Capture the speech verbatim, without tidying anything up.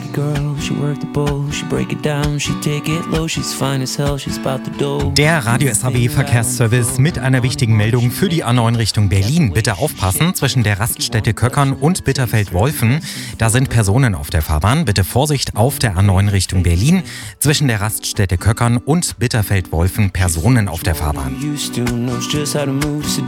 it girl, she work the bowl, she break it down, she take it low, she's fine as hell, she's about the dough. Der Radio S H B Verkehrsservice mit einer wichtigen Meldung für die A neun Richtung Berlin. Bitte aufpassen, zwischen der Raststätte Köckern und Bitterfeld-Wolfen. Da sind Personen auf der Fahrbahn. Bitte Vorsicht auf der A neun Richtung Berlin. Zwischen der Raststätte Köckern und Bitterfeld-Wolfen Personen auf der Fahrbahn.